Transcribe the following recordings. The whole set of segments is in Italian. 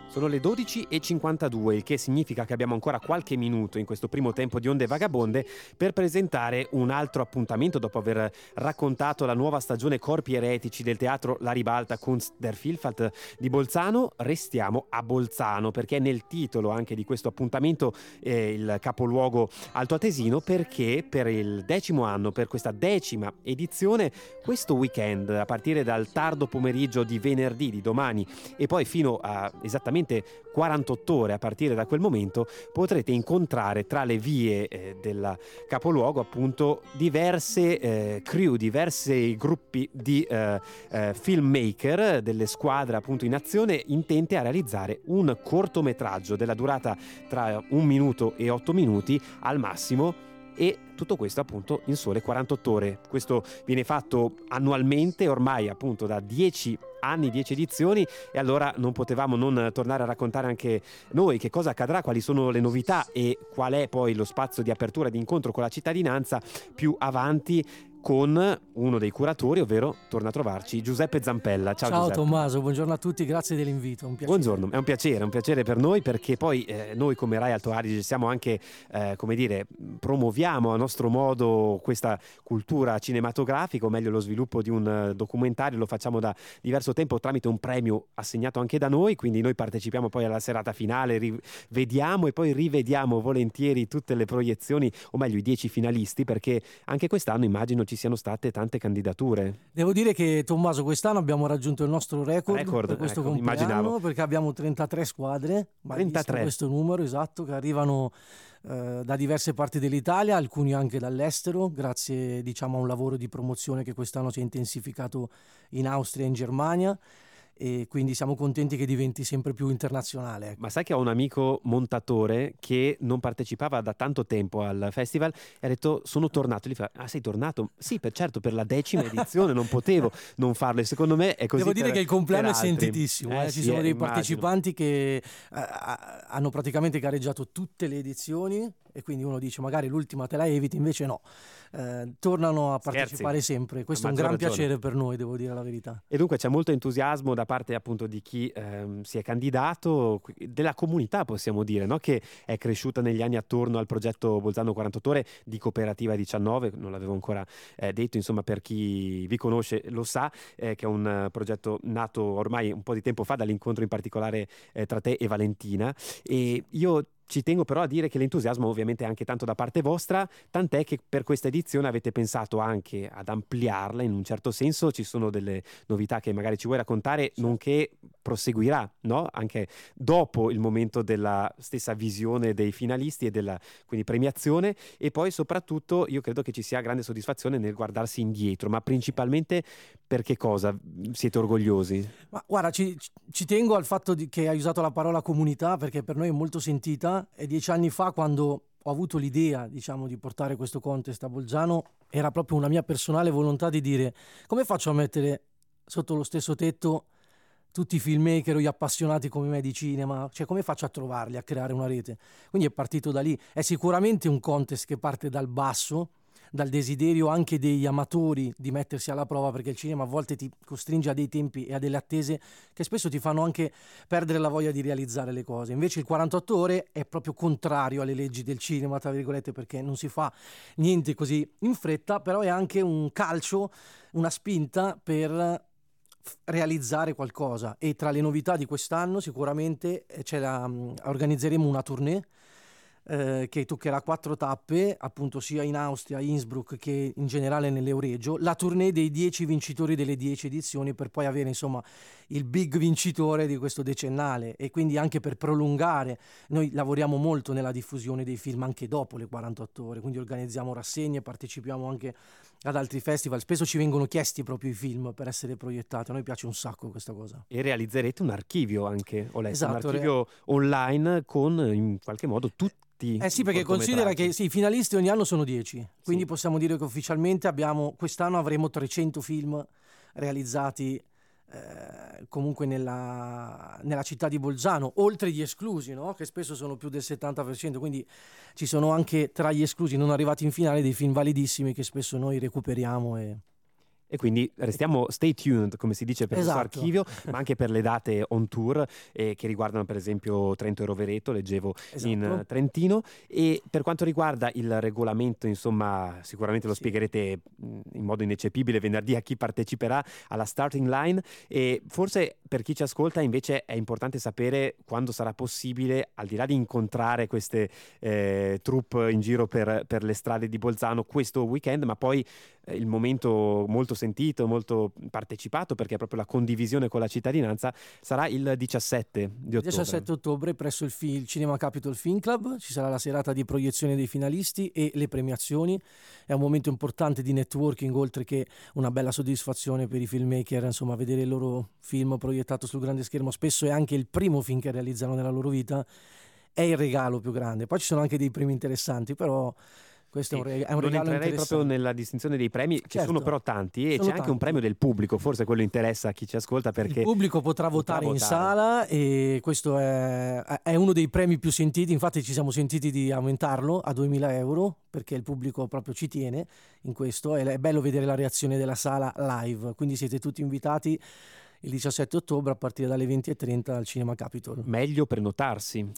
Sono le 12:52, il che significa che abbiamo ancora qualche minuto in questo primo tempo di Onde Vagabonde per presentare un altro appuntamento dopo aver raccontato la nuova stagione Corpi Eretici del teatro La Ribalta Kunst der Vielfalt di Bolzano. Restiamo a Bolzano perché nel titolo anche di questo appuntamento il capoluogo altoatesino, perché per il 10° anno, per questa 10ª edizione, questo weekend a partire dal tardo pomeriggio di venerdì, di domani, e poi fino a esattamente 48 ore a partire da quel momento potrete incontrare tra le vie del capoluogo appunto diverse crew, diversi gruppi di filmmaker delle squadre appunto in azione intente a realizzare un cortometraggio della durata tra 1 minuto e 8 minuti al massimo, e tutto questo appunto in sole 48 ore. Questo viene fatto annualmente ormai appunto da 10 anni, 10 edizioni, e allora non potevamo non tornare a raccontare anche noi che cosa accadrà, quali sono le novità e qual è poi lo spazio di apertura e di incontro con la cittadinanza più avanti, con uno dei curatori, ovvero torna a trovarci Giuseppe Zampella. Ciao Giuseppe. Tommaso, buongiorno a tutti, grazie dell'invito, un piacere. Buongiorno, è un piacere per noi, perché poi noi come Rai Alto Adige siamo anche, come dire, promuoviamo a nostro modo questa cultura cinematografica, o meglio lo sviluppo di un documentario, lo facciamo da diverso tempo tramite un premio assegnato anche da noi, quindi noi partecipiamo poi alla serata finale, vediamo e poi rivediamo volentieri tutte le proiezioni, o meglio i 10 finalisti, perché anche quest'anno immagino ci siano state tante candidature. Devo dire che Tommaso quest'anno abbiamo raggiunto il nostro record per questo compleanno, immaginavo. perché abbiamo 33 squadre, 33. Questo numero esatto, che arrivano da diverse parti dell'Italia, alcuni anche dall'estero, grazie diciamo a un lavoro di promozione che quest'anno si è intensificato in Austria e in Germania, e quindi siamo contenti che diventi sempre più internazionale. Ma sai che ho un amico montatore che non partecipava da tanto tempo al festival e ha detto sono tornato. Gli fa: ah, sei tornato? Sì, certo, per la 10ª edizione non potevo non farlo, e secondo me è così. Devo dire che il compleanno è sentitissimo, sì, ci sono dei immagino. partecipanti che hanno praticamente gareggiato tutte le edizioni, e quindi uno dice magari l'ultima te la eviti, invece no, tornano a partecipare sempre. Questo è un gran piacere per noi, devo dire la verità. E dunque c'è molto entusiasmo da parte appunto di chi si è candidato, della comunità possiamo dire, no? Che è cresciuta negli anni attorno al progetto Bolzano 48 ore di Cooperativa 19, non l'avevo ancora detto, insomma per chi vi conosce lo sa, che è un progetto nato ormai un po' di tempo fa dall'incontro in particolare tra te e Valentina, e io ci tengo però a dire che l'entusiasmo ovviamente è anche tanto da parte vostra, tant'è che per questa edizione avete pensato anche ad ampliarla in un certo senso. Ci sono delle novità che magari ci vuoi raccontare, nonché proseguirà, no? Anche dopo il momento della stessa visione dei finalisti e della quindi premiazione, e poi soprattutto io credo che ci sia grande soddisfazione nel guardarsi indietro, ma principalmente per che cosa siete orgogliosi? Ma guarda, ci tengo al fatto che hai usato la parola comunità, perché per noi è molto sentita. E 10 anni fa, quando ho avuto l'idea, diciamo, di portare questo contest a Bolzano, era proprio una mia personale volontà di dire: come faccio a mettere sotto lo stesso tetto tutti i filmmaker o gli appassionati come me di cinema? Cioè, come faccio a trovarli, a creare una rete? Quindi è partito da lì. È sicuramente un contest che parte dal basso, dal desiderio anche degli amatori di mettersi alla prova, perché il cinema a volte ti costringe a dei tempi e a delle attese che spesso ti fanno anche perdere la voglia di realizzare le cose. Invece il 48 ore è proprio contrario alle leggi del cinema, tra virgolette, perché non si fa niente così in fretta, però è anche un calcio, una spinta per realizzare qualcosa. E tra le novità di quest'anno sicuramente organizzeremo una tournée che toccherà 4 tappe, appunto sia in Austria, Innsbruck, che in generale nell'Euregio, la tournée dei 10 vincitori delle 10 edizioni, per poi avere insomma il big vincitore di questo decennale. E quindi anche per prolungare, noi lavoriamo molto nella diffusione dei film anche dopo le 48 ore, quindi organizziamo rassegne, partecipiamo anche ad altri festival, spesso ci vengono chiesti proprio i film per essere proiettati, a noi piace un sacco questa cosa. E realizzerete un archivio anche, ho letto, esatto, un archivio online con in qualche modo tutti. Sì, perché considera che i finalisti ogni anno sono 10, quindi possiamo dire che ufficialmente quest'anno avremo 300 film realizzati comunque nella città di Bolzano, oltre gli esclusi, no? Che spesso sono più del 70%, quindi ci sono anche tra gli esclusi non arrivati in finale dei film validissimi che spesso noi recuperiamo. E quindi restiamo stay tuned, come si dice, per questo archivio, ma anche per le date on tour che riguardano per esempio Trento e Rovereto, leggevo in Trentino. E per quanto riguarda il regolamento, insomma, sicuramente lo spiegherete in modo ineccepibile venerdì a chi parteciperà alla starting line, e forse per chi ci ascolta invece è importante sapere quando sarà possibile, al di là di incontrare queste troupe in giro per le strade di Bolzano questo weekend, ma poi il momento molto sentito, molto partecipato, perché è proprio la condivisione con la cittadinanza, sarà il 17 di ottobre. 17 ottobre presso il Cinema Capitol Film Club ci sarà la serata di proiezione dei finalisti e le premiazioni. È un momento importante di networking, oltre che una bella soddisfazione per i filmmaker, insomma, vedere il loro film proiettato sul grande schermo spesso è anche il primo film che realizzano nella loro vita, è il regalo più grande. Poi ci sono anche dei premi interessanti, però questo è un regalo interessante. Proprio nella distinzione dei premi, che sono però tanti, e c'è anche un premio del pubblico, forse quello interessa a chi ci ascolta, perché il pubblico potrà votare in sala, e questo è uno dei premi più sentiti. Infatti ci siamo sentiti di aumentarlo a 2.000 euro, perché il pubblico proprio ci tiene in questo, e è bello vedere la reazione della sala live, quindi siete tutti invitati il 17 ottobre a partire dalle 20:30 al Cinema Capitol. Meglio prenotarsi,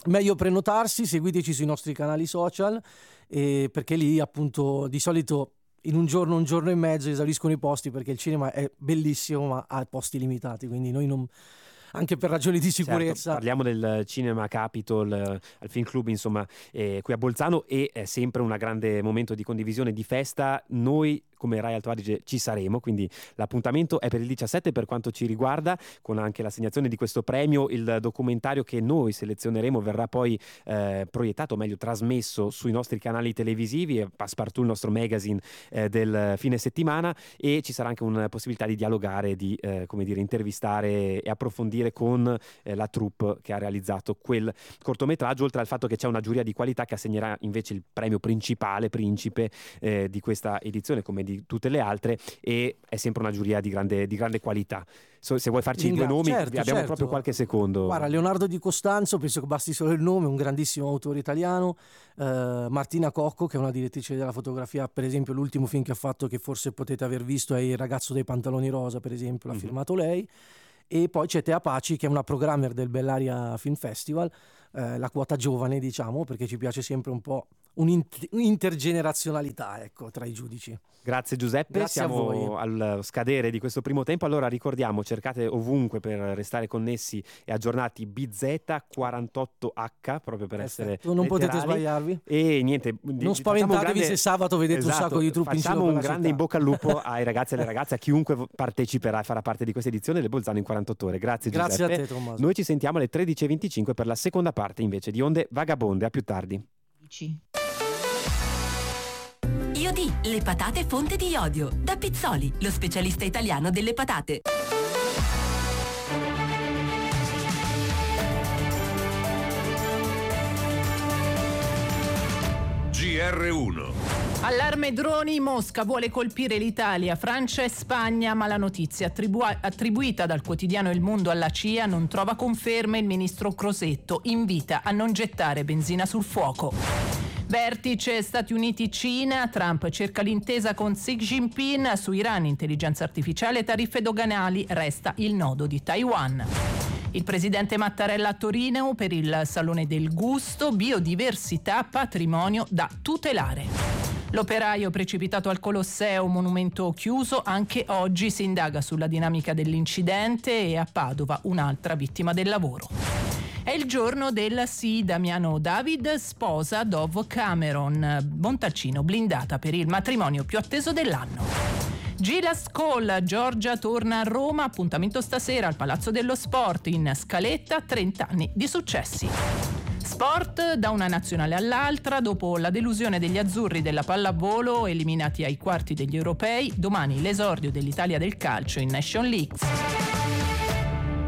seguiteci sui nostri canali social, perché lì appunto di solito in un giorno e mezzo esauriscono i posti, perché il cinema è bellissimo ma ha posti limitati, quindi noi non, anche per ragioni di sicurezza. Certo, parliamo del Cinema Capitol al Film Club, insomma, qui a Bolzano, e è sempre un grande momento di condivisione, di festa. Noi come Rai Alto Adige ci saremo, quindi l'appuntamento è per il 17 per quanto ci riguarda, con anche l'assegnazione di questo premio. Il documentario che noi selezioneremo verrà poi proiettato, o meglio trasmesso sui nostri canali televisivi, Passepartout, il nostro magazine del fine settimana, e ci sarà anche una possibilità di dialogare, di intervistare e approfondire con la troupe che ha realizzato quel cortometraggio, oltre al fatto che c'è una giuria di qualità che assegnerà invece il premio principale, principe di questa edizione, come di tutte le altre, e è sempre una giuria di grande qualità. Se vuoi farci i due nomi, abbiamo proprio qualche secondo. Guarda, Leonardo Di Costanzo, penso che basti solo il nome, un grandissimo autore italiano. Martina Cocco, che è una direttrice della fotografia, per esempio l'ultimo film che ha fatto, che forse potete aver visto, è Il ragazzo dei pantaloni rosa, per esempio, l'ha firmato lei. E poi c'è Tea Paci, che è una programmer del Bellaria Film Festival, la quota giovane, diciamo, perché ci piace sempre un po' un'intergenerazionalità, ecco, tra i giudici. Grazie Giuseppe, Grazie siamo al scadere di questo primo tempo. Allora ricordiamo, cercate ovunque per restare connessi e aggiornati BZ48H, proprio per essere non letterali. Potete sbagliarvi. E niente, non spaventatevi se sabato vedete un sacco di truppe in giro. Facciamo un grande in bocca al lupo ai ragazzi e alle ragazze, a chiunque parteciperà e farà parte di questa edizione del Bolzano in 48 ore. Grazie Giuseppe. Grazie a te, Tommaso. Noi ci sentiamo alle 13:25 per la seconda parte invece di Onde Vagabonde. A più tardi. Iodi, le patate fonte di iodio. Da Pizzoli, lo specialista italiano delle patate. GR1. Allarme droni, Mosca vuole colpire l'Italia, Francia e Spagna, ma la notizia attribuita dal quotidiano Il Mondo alla CIA non trova conferme. Il ministro Crosetto invita a non gettare benzina sul fuoco. Vertice Stati Uniti-Cina, Trump cerca l'intesa con Xi Jinping su Iran, intelligenza artificiale e tariffe doganali, resta il nodo di Taiwan. Il presidente Mattarella a Torino per il Salone del Gusto, biodiversità, patrimonio da tutelare. L'operaio precipitato al Colosseo, monumento chiuso, anche oggi si indaga sulla dinamica dell'incidente, e a Padova un'altra vittima del lavoro. È il giorno del sì. Damiano David sposa Dove Cameron, Montalcino blindata per il matrimonio più atteso dell'anno. Gilas Cole, Giorgia torna a Roma, appuntamento stasera al Palazzo dello Sport, in scaletta 30 anni di successi. Sport da una nazionale all'altra, dopo la delusione degli azzurri della pallavolo eliminati ai quarti degli europei, domani l'esordio dell'Italia del calcio in Nation League.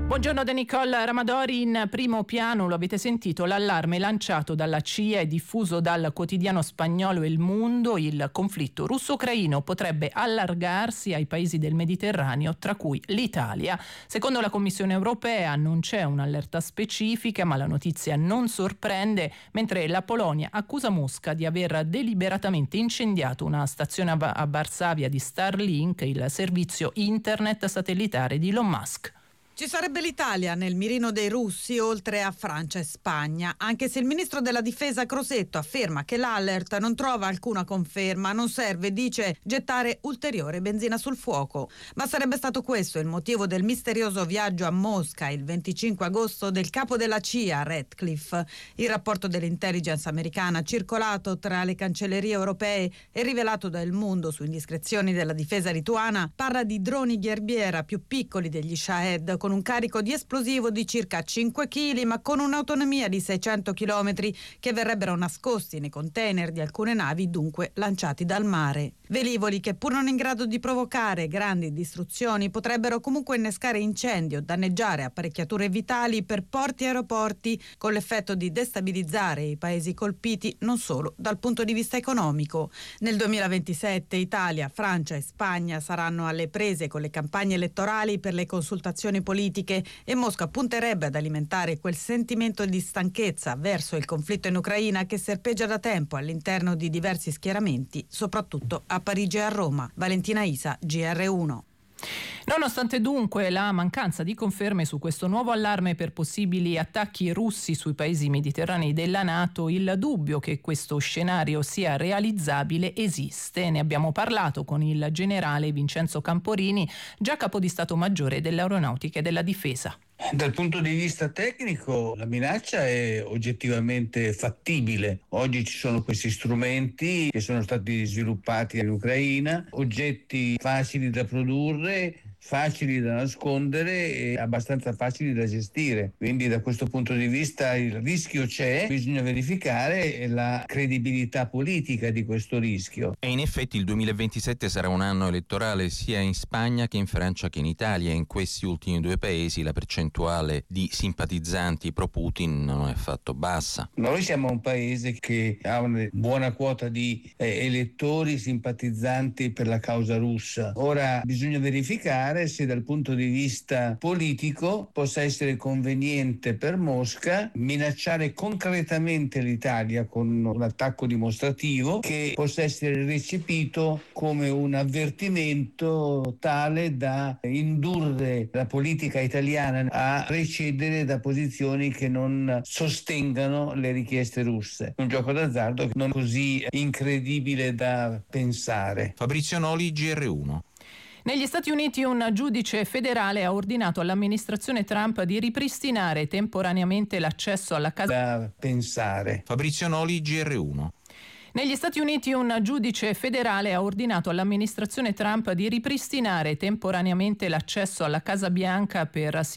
Buongiorno da Nicole Ramadori. In primo piano, lo avete sentito, l'allarme lanciato dalla CIA e diffuso dal quotidiano spagnolo El Mundo. Il conflitto russo-ucraino potrebbe allargarsi ai paesi del Mediterraneo, tra cui l'Italia. Secondo la Commissione europea non c'è un'allerta specifica, ma la notizia non sorprende, mentre la Polonia accusa Mosca di aver deliberatamente incendiato una stazione a Varsavia di Starlink, il servizio internet satellitare di Elon Musk. Ci sarebbe l'Italia nel mirino dei russi oltre a Francia e Spagna, anche se il ministro della difesa Crosetto afferma che l'alert non trova alcuna conferma, non serve, dice, gettare ulteriore benzina sul fuoco. Ma sarebbe stato questo il motivo del misterioso viaggio a Mosca il 25 agosto del capo della CIA, Ratcliffe. Il rapporto dell'intelligence americana circolato tra le cancellerie europee e rivelato da El Mundo su indiscrezioni della difesa lituana parla di droni Gherbiera più piccoli degli Shahed, con un carico di esplosivo di circa 5 kg, ma con un'autonomia di 600 km, che verrebbero nascosti nei container di alcune navi, dunque lanciati dal mare. Velivoli che, pur non in grado di provocare grandi distruzioni, potrebbero comunque innescare incendi o danneggiare apparecchiature vitali per porti e aeroporti, con l'effetto di destabilizzare i paesi colpiti non solo dal punto di vista economico. Nel 2027 Italia, Francia e Spagna saranno alle prese con le campagne elettorali per le consultazioni politiche e Mosca punterebbe ad alimentare quel sentimento di stanchezza verso il conflitto in Ucraina che serpeggia da tempo all'interno di diversi schieramenti, soprattutto a Parigi e a Roma. Valentina Isa, GR1. Nonostante dunque la mancanza di conferme su questo nuovo allarme per possibili attacchi russi sui paesi mediterranei della NATO, il dubbio che questo scenario sia realizzabile esiste. Ne abbiamo parlato con il generale Vincenzo Camporini, già capo di Stato Maggiore dell'Aeronautica e della Difesa. Dal punto di vista tecnico la minaccia è oggettivamente fattibile. Oggi ci sono questi strumenti che sono stati sviluppati in Ucraina, oggetti facili da produrre, facili da nascondere e abbastanza facili da gestire. Quindi da questo punto di vista il rischio c'è, bisogna verificare la credibilità politica di questo rischio. E in effetti il 2027 sarà un anno elettorale sia in Spagna che in Francia che in Italia. In questi ultimi due paesi la percentuale di simpatizzanti pro Putin non è affatto bassa. Noi siamo un paese che ha una buona quota di elettori simpatizzanti per la causa russa. Ora bisogna verificare se dal punto di vista politico possa essere conveniente per Mosca minacciare concretamente l'Italia con un attacco dimostrativo che possa essere recepito come un avvertimento tale da indurre la politica italiana a recedere da posizioni che non sostengano le richieste russe. Un gioco d'azzardo non così incredibile da pensare. Fabrizio Noli, GR1. Negli Stati Uniti un giudice federale ha ordinato all'amministrazione Trump di ripristinare temporaneamente l'accesso alla casa. Da pensare. Fabrizio Noli, GR1. Negli Stati Uniti un giudice federale ha ordinato all'amministrazione Trump di ripristinare temporaneamente l'accesso alla Casa Bianca per